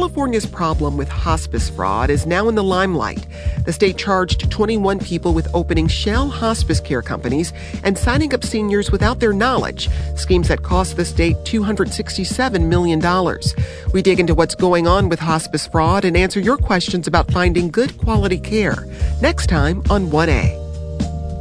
California's problem with hospice fraud is now in the limelight. The state charged 21 people with opening shell hospice care companies and signing up seniors without their knowledge, schemes that cost the state $267 million. We dig into what's going on with hospice fraud and answer your questions about finding good quality care. Next time on 1A.